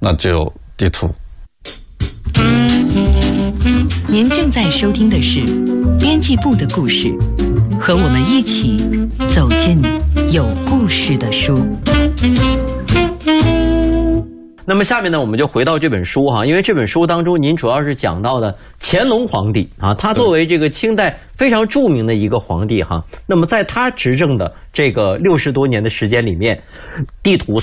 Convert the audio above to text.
那就地图。 您正在收听的是编辑部的故事，和我们一起走进有故事的书。 那么下面呢，我们就回到这本书哈，因为这本书当中您主要是讲到的乾隆皇帝啊，他作为这个清代非常著名的一个皇帝哈，那么在他执政的这个60多年的时间里面，地图